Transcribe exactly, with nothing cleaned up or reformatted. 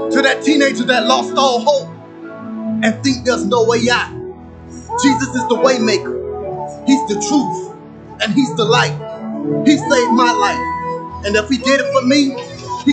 To that teenager that lost all hope and think there's no way out. Jesus is the way maker. He's the truth and he's the light. He saved my life. And if he did it for me,